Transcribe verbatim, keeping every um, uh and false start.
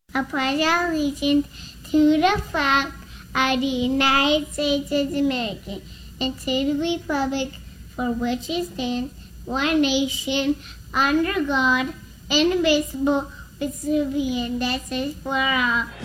I pledge allegiance to the flag of the United States of America and to the republic for which it stands, one nation, under God, indivisible, with liberty and justice for all.